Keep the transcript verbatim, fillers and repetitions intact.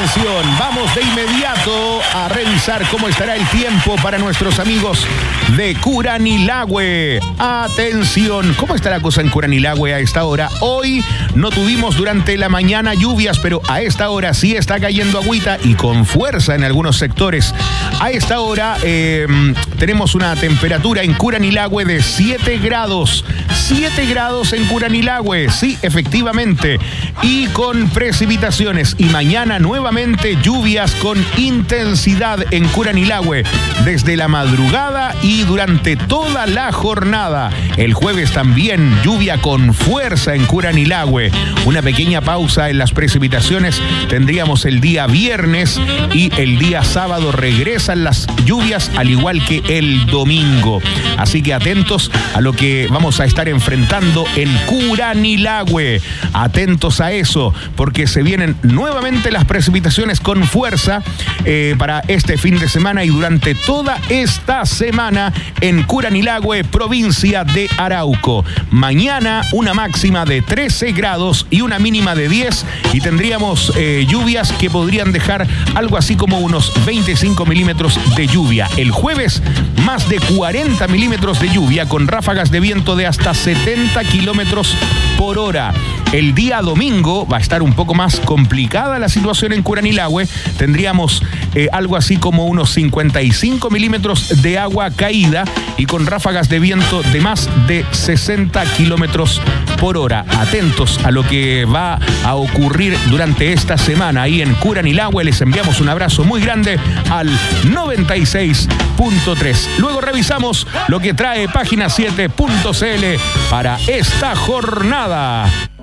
Atención, vamos de inmediato a revisar cómo estará el tiempo para nuestros amigos de Curanilahue. Atención, ¿cómo está la cosa en Curanilahue a esta hora? Hoy no tuvimos durante la mañana lluvias, pero a esta hora sí está cayendo agüita y con fuerza en algunos sectores. A esta hora eh, tenemos una temperatura en Curanilahue de siete grados. siete grados en Curanilahue, sí, efectivamente. Y con precipitaciones. Y mañana nuevamente lluvias con intensidad en Curanilahue desde la madrugada y durante toda la jornada. El jueves también lluvia con fuerza en Curanilahue. Una pequeña pausa en las precipitaciones tendríamos el día viernes y el día sábado regresan las lluvias al igual que el domingo. Así que atentos a lo que vamos a estar enfrentando en Curanilahue. Atentos a eso, porque se vienen nuevamente las precipitaciones con fuerza eh, para este fin de semana y durante toda esta semana en Curanilahue, provincia de Arauco. Mañana una máxima de trece grados y una mínima de diez y tendríamos eh, lluvias que podrían dejar algo así como unos veinticinco milímetros de lluvia. El jueves más de cuarenta milímetros de lluvia con ráfagas de viento de hasta setenta kilómetros por hora. El día domingo va a estar un poco más complicada la situación en Curanilahue. Tendríamos eh, algo así como unos cincuenta y cinco milímetros de agua caída y con ráfagas de viento de más de sesenta kilómetros por hora. Atentos a lo que va a ocurrir durante esta semana ahí en Curanilahue. Les enviamos un abrazo muy grande al noventa y seis punto tres. Luego revisamos lo que trae página siete punto c l para esta jornada.